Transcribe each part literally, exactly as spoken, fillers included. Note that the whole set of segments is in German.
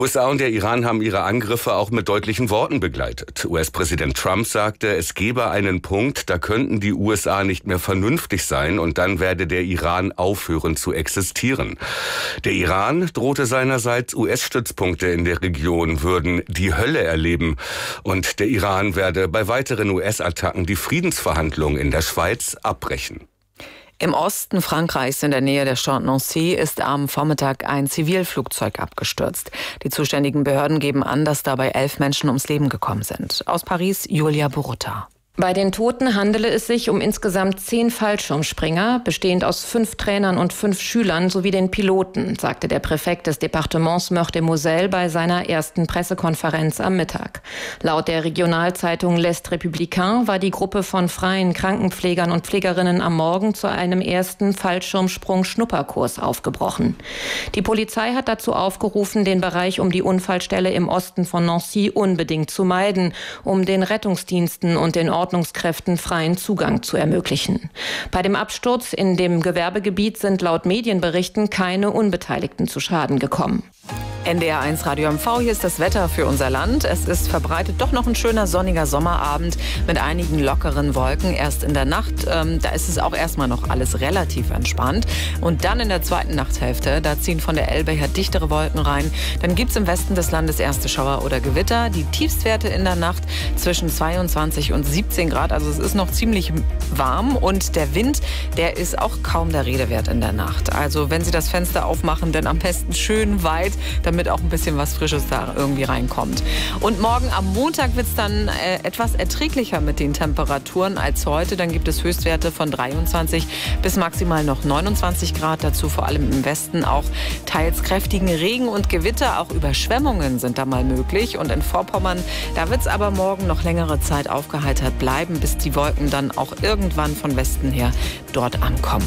U S A und der Iran haben ihre Angriffe auch mit deutlichen Worten begleitet. U S-Präsident Trump sagte, es gebe einen Punkt, da könnten die U S A nicht mehr vernünftig sein und dann werde der Iran aufhören zu existieren. Der Iran drohte seinerseits, U S-Stützpunkte in der Region würden die Hölle erleben und der Iran werde bei weiteren U S-Attacken die Friedensverhandlungen in der Schweiz abbrechen. Im Osten Frankreichs in der Nähe der Stadt Nancy ist am Vormittag ein Zivilflugzeug abgestürzt. Die zuständigen Behörden geben an, dass dabei elf Menschen ums Leben gekommen sind. Aus Paris, Julia Borutta. Bei den Toten handele es sich um insgesamt zehn Fallschirmspringer, bestehend aus fünf Trainern und fünf Schülern sowie den Piloten, sagte der Präfekt des Departements Meurthe-et-Moselle bei seiner ersten Pressekonferenz am Mittag. Laut der Regionalzeitung L'Est Républicain war die Gruppe von freien Krankenpflegern und Pflegerinnen am Morgen zu einem ersten Fallschirmsprung-Schnupperkurs aufgebrochen. Die Polizei hat dazu aufgerufen, den Bereich um die Unfallstelle im Osten von Nancy unbedingt zu meiden, um den Rettungsdiensten und den Ordnungskräften freien Zugang zu ermöglichen. Bei dem Absturz in dem Gewerbegebiet sind laut Medienberichten keine Unbeteiligten zu Schaden gekommen. N D R eins Radio M V, hier ist das Wetter für unser Land. Es ist verbreitet doch noch ein schöner sonniger Sommerabend mit einigen lockeren Wolken. Erst in der Nacht, ähm, da ist es auch erstmal noch alles relativ entspannt. Und dann in der zweiten Nachthälfte, da ziehen von der Elbe her dichtere Wolken rein. Dann gibt es im Westen des Landes erste Schauer oder Gewitter. Die Tiefstwerte in der Nacht zwischen zweiundzwanzig und siebzehn Grad. Also es ist noch ziemlich warm und der Wind, der ist auch kaum der Rede wert in der Nacht. Also wenn Sie das Fenster aufmachen, dann am besten schön weit, damit auch ein bisschen was Frisches da irgendwie reinkommt. Und morgen am Montag wird es dann äh, etwas erträglicher mit den Temperaturen als heute. Dann gibt es Höchstwerte von dreiundzwanzig bis maximal noch neunundzwanzig Grad. Dazu vor allem im Westen auch teils kräftigen Regen und Gewitter. Auch Überschwemmungen sind da mal möglich. Und in Vorpommern, da wird es aber morgen noch längere Zeit aufgeheitert bleiben, bis die Wolken dann auch irgendwann von Westen her dort ankommen.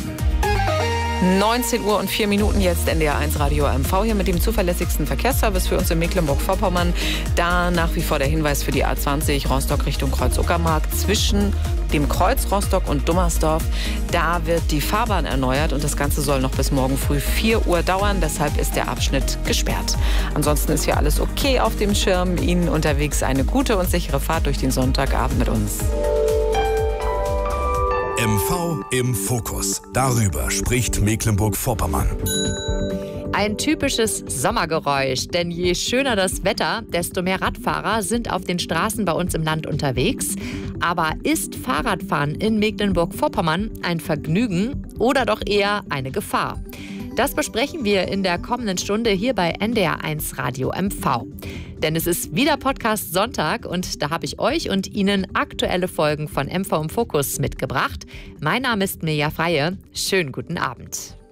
neunzehn Uhr und vier Minuten jetzt N D R eins Radio M V hier mit dem zuverlässigsten Verkehrsservice für uns in Mecklenburg-Vorpommern. Da nach wie vor der Hinweis für die A zwanzig Rostock Richtung Kreuz-Uckermark zwischen dem Kreuz Rostock und Dummersdorf. Da wird die Fahrbahn erneuert und das Ganze soll noch bis morgen früh vier Uhr dauern. Deshalb ist der Abschnitt gesperrt. Ansonsten ist hier alles okay auf dem Schirm. Ihnen unterwegs eine gute und sichere Fahrt durch den Sonntagabend mit uns. M V im Fokus. Darüber spricht Mecklenburg-Vorpommern. Ein typisches Sommergeräusch, denn je schöner das Wetter, desto mehr Radfahrer sind auf den Straßen bei uns im Land unterwegs. Aber ist Fahrradfahren in Mecklenburg-Vorpommern ein Vergnügen oder doch eher eine Gefahr? Das besprechen wir in der kommenden Stunde hier bei N D R eins Radio M V. Denn es ist wieder Podcast Sonntag und da habe ich euch und Ihnen aktuelle Folgen von M V im Fokus mitgebracht. Mein Name ist Mirja Freie. Schönen guten Abend.